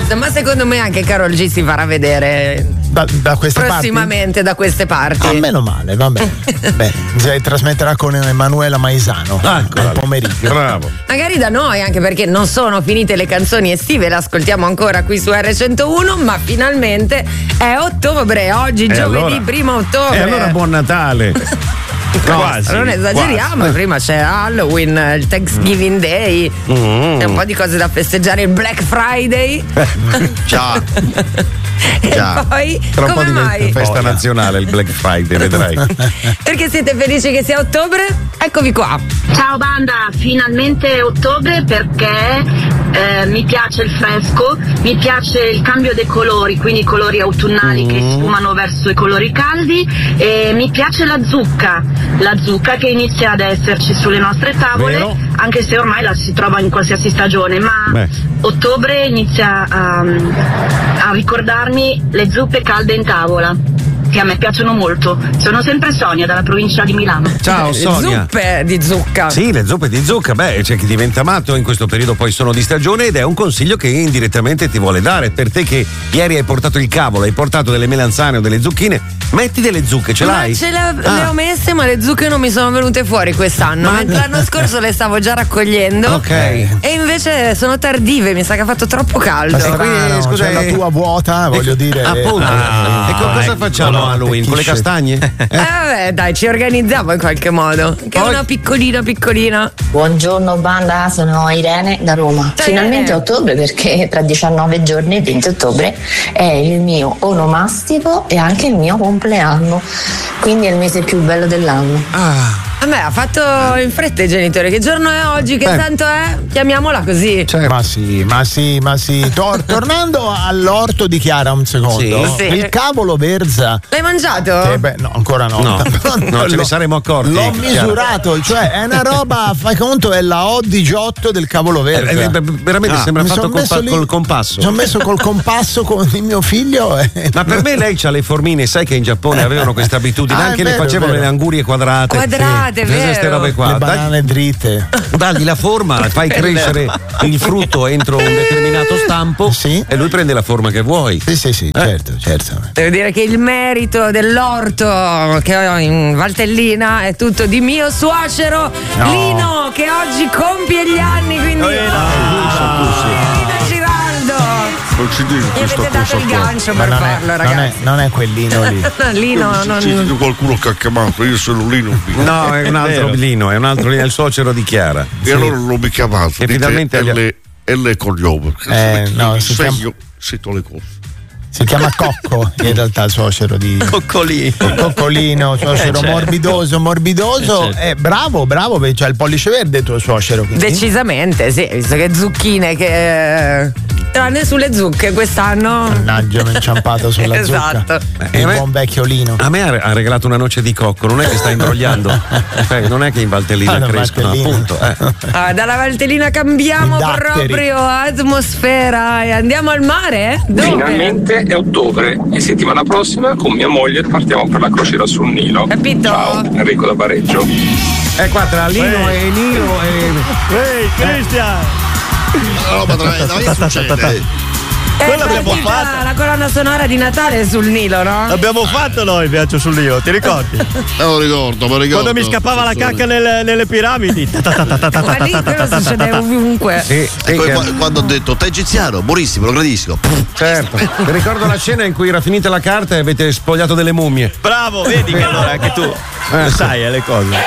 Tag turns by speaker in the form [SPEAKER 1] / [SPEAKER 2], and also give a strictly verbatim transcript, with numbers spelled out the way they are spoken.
[SPEAKER 1] basta, ma secondo me anche Karol G si farà vedere
[SPEAKER 2] da, da queste
[SPEAKER 1] prossimamente
[SPEAKER 2] parti?
[SPEAKER 1] da queste parti.
[SPEAKER 2] Ah, meno male, va bene. Beh, si trasmetterà con Emanuela Maisano
[SPEAKER 3] ah,
[SPEAKER 2] al pomeriggio.
[SPEAKER 3] Bravo.
[SPEAKER 1] Magari da noi, anche perché non sono finite le canzoni estive, le ascoltiamo ancora qui su erre centouno, ma finalmente è ottobre, oggi
[SPEAKER 3] E
[SPEAKER 1] giovedì
[SPEAKER 3] allora?
[SPEAKER 1] primo ottobre.
[SPEAKER 3] E allora buon Natale.
[SPEAKER 1] No,
[SPEAKER 3] quasi,
[SPEAKER 1] non esageriamo,
[SPEAKER 3] quasi.
[SPEAKER 1] prima c'è Halloween, il Thanksgiving Day,
[SPEAKER 3] Mm.
[SPEAKER 1] e un po' di cose da festeggiare, il Black Friday.
[SPEAKER 4] Ciao.
[SPEAKER 1] E
[SPEAKER 4] Già.
[SPEAKER 1] poi
[SPEAKER 3] Tra un po'
[SPEAKER 1] come
[SPEAKER 3] diventa
[SPEAKER 1] mai?
[SPEAKER 3] festa nazionale il Black Friday, vedrai.
[SPEAKER 1] Perché siete felici che sia ottobre? Eccovi qua.
[SPEAKER 5] Ciao banda, finalmente è ottobre perché eh, mi piace il fresco, mi piace il cambio dei colori, quindi i colori autunnali
[SPEAKER 3] Mm.
[SPEAKER 5] che sfumano verso i colori caldi, e mi piace la zucca, la zucca che inizia ad esserci sulle nostre tavole,
[SPEAKER 3] Vero?
[SPEAKER 5] anche se ormai la si trova in qualsiasi stagione, ma
[SPEAKER 3] Beh.
[SPEAKER 5] ottobre inizia a, a ricordarmi le zuppe calde in tavola, che a me piacciono molto. Sono sempre Sonia dalla provincia di Milano.
[SPEAKER 3] Ciao Sonia.
[SPEAKER 1] Zuppe di zucca.
[SPEAKER 3] Sì, le zuppe di zucca, beh, c'è chi diventa matto, in questo periodo poi sono di stagione, ed è un consiglio che indirettamente ti vuole dare. Per te che ieri hai portato il cavolo, hai portato delle melanzane o delle zucchine, metti delle zucche, ce l'hai?
[SPEAKER 1] Ma ce le,
[SPEAKER 3] Ah.
[SPEAKER 1] le ho messe, ma le zucche non mi sono venute fuori quest'anno.
[SPEAKER 3] Ma-
[SPEAKER 1] Mentre l'anno scorso le stavo già raccogliendo.
[SPEAKER 3] Ok.
[SPEAKER 1] E invece sono tardive, mi sa che ha fatto troppo caldo.
[SPEAKER 2] Ma strano,
[SPEAKER 3] quindi, scusa,
[SPEAKER 2] cioè, la
[SPEAKER 3] eh,
[SPEAKER 2] tua vuota, voglio dire.
[SPEAKER 3] Appunto.
[SPEAKER 2] Ah,
[SPEAKER 3] e con cosa
[SPEAKER 2] ecco,
[SPEAKER 3] facciamo
[SPEAKER 2] no,
[SPEAKER 3] Halloween? Con le
[SPEAKER 2] attecchisce.
[SPEAKER 3] castagne?
[SPEAKER 1] Eh vabbè, dai, ci organizziamo in qualche modo. Che è
[SPEAKER 3] Poi-
[SPEAKER 1] una piccolina piccolina.
[SPEAKER 6] Buongiorno banda, sono Irene da Roma.
[SPEAKER 1] Ciao,
[SPEAKER 6] Finalmente
[SPEAKER 1] Irene.
[SPEAKER 6] ottobre, perché tra diciannove giorni, il venti ottobre, è il mio onomastico e anche il mio compleanno, quindi è il mese più bello dell'anno.
[SPEAKER 3] Ah.
[SPEAKER 1] A me ha fatto in fretta i genitori. Che giorno è oggi? Che
[SPEAKER 2] Beh.
[SPEAKER 1] santo è? Chiamiamola così.
[SPEAKER 2] Ma sì, ma sì, ma sì. Tor- tornando all'orto di Chiara un secondo.
[SPEAKER 3] Sì.
[SPEAKER 1] Sì.
[SPEAKER 2] Il cavolo verza.
[SPEAKER 1] L'hai mangiato?
[SPEAKER 2] Che beh, no, ancora no.
[SPEAKER 3] No,
[SPEAKER 2] Però
[SPEAKER 3] non ce ne
[SPEAKER 2] l'ho-
[SPEAKER 3] saremmo accorti.
[SPEAKER 2] L'ho
[SPEAKER 3] Chiara.
[SPEAKER 2] misurato, cioè è una roba, fai conto, è la O diciotto del cavolo verza.
[SPEAKER 3] Eh, eh, veramente
[SPEAKER 2] Ah,
[SPEAKER 3] sembra
[SPEAKER 2] mi
[SPEAKER 3] fatto
[SPEAKER 2] son
[SPEAKER 3] col,
[SPEAKER 2] messo
[SPEAKER 3] pa-
[SPEAKER 2] lì-
[SPEAKER 3] col compasso.
[SPEAKER 2] Mi sono messo col compasso con il mio figlio. E...
[SPEAKER 3] Ma per me lei c'ha le formine, sai che in Giappone avevano questa abitudine,
[SPEAKER 2] Ah, è
[SPEAKER 3] anche
[SPEAKER 2] vero,
[SPEAKER 3] le facevano
[SPEAKER 2] è vero.
[SPEAKER 3] le angurie quadrate.
[SPEAKER 1] Quadrate,
[SPEAKER 3] Sì.
[SPEAKER 1] vero.
[SPEAKER 3] Queste robe qua.
[SPEAKER 2] Le
[SPEAKER 3] Dai-
[SPEAKER 2] banane dritte.
[SPEAKER 3] dagli la forma, fai crescere il frutto entro un determinato stampo,
[SPEAKER 2] Sì.
[SPEAKER 3] e lui prende la forma che vuoi.
[SPEAKER 2] Sì, sì, sì, certo, certo.
[SPEAKER 1] Devo dire che il merito dell'orto che ho in Valtellina è tutto di mio suocero
[SPEAKER 2] No.
[SPEAKER 1] Lino, che oggi compie gli anni, quindi Lino Giraldo.
[SPEAKER 4] Non ci dico
[SPEAKER 1] Mi
[SPEAKER 4] questa
[SPEAKER 1] avete dato
[SPEAKER 4] cosa
[SPEAKER 1] il
[SPEAKER 4] qua.
[SPEAKER 1] gancio
[SPEAKER 2] Ma
[SPEAKER 1] per
[SPEAKER 2] non è,
[SPEAKER 1] farlo,
[SPEAKER 2] non, è,
[SPEAKER 1] ragazzi.
[SPEAKER 2] non è quellino lì.
[SPEAKER 1] Lino
[SPEAKER 4] Ci dico
[SPEAKER 1] non...
[SPEAKER 4] qualcuno che ha chiamato, io sono Lino.
[SPEAKER 3] No, è un altro Lino, è un altro Lino, è il suocero di Chiara.
[SPEAKER 4] E allora non mi chiamate.
[SPEAKER 3] Che finalmente
[SPEAKER 4] dite
[SPEAKER 3] agli-
[SPEAKER 4] L, L cognome.
[SPEAKER 2] Eh, no, si chiama-
[SPEAKER 4] segno, sento le cose.
[SPEAKER 2] Si chiama Cocco, in realtà il suocero di
[SPEAKER 3] Coccolino.
[SPEAKER 2] Coccolino, suocero
[SPEAKER 3] Eh, certo.
[SPEAKER 2] morbidoso, morbidoso.
[SPEAKER 3] Eh, certo.
[SPEAKER 2] Eh, bravo, bravo, perché c'ha il pollice verde tuo suocero. quindi.
[SPEAKER 1] Decisamente, sì, visto che zucchine che... Tranne sulle zucche quest'anno...
[SPEAKER 2] Mannaggia, mi ho inciampato sulla
[SPEAKER 1] Esatto.
[SPEAKER 2] zucca.
[SPEAKER 3] Eh,
[SPEAKER 2] Il
[SPEAKER 3] a me-
[SPEAKER 2] buon vecchio Lino.
[SPEAKER 3] A me ha ha regalato una noce di cocco, non è che sta imbrogliando. Cioè, non è che in Valtellina
[SPEAKER 2] Ah, no,
[SPEAKER 3] crescono,
[SPEAKER 2] Valtellina.
[SPEAKER 3] appunto. eh.
[SPEAKER 1] Ah, dalla Valtellina cambiamo
[SPEAKER 2] I datteri.
[SPEAKER 1] proprio atmosfera e andiamo al mare? Dove?
[SPEAKER 7] Finalmente è ottobre e settimana prossima con mia moglie partiamo per la crociera sul Nilo.
[SPEAKER 1] Capito?
[SPEAKER 7] Ciao, Enrico da Bareggio.
[SPEAKER 3] Eh, qua tra Lino e Nilo e.
[SPEAKER 8] Ehi, Cristian!
[SPEAKER 4] No, ma tra che succede?
[SPEAKER 1] Eh,
[SPEAKER 8] Quello abbiamo
[SPEAKER 1] partita
[SPEAKER 8] fatto.
[SPEAKER 1] la colonna sonora di Natale sul Nilo, no?
[SPEAKER 8] L'abbiamo fatto noi il viaggio sul Nilo, ti ricordi?
[SPEAKER 4] Me lo ricordo, me lo ricordo.
[SPEAKER 8] Quando mi scappava la cacca nelle, nelle piramidi.
[SPEAKER 1] Ma lì quello succede ovunque.
[SPEAKER 3] Sì,
[SPEAKER 4] E
[SPEAKER 3] sì,
[SPEAKER 4] poi
[SPEAKER 3] che-
[SPEAKER 4] qua- quando ho detto te egiziano, buonissimo, lo gradisco.
[SPEAKER 3] certo. Mi ricordo la scena in cui era finita la carta e avete spogliato delle mummie.
[SPEAKER 8] Bravo, vedi che allora anche tu lo sai eh, le cose.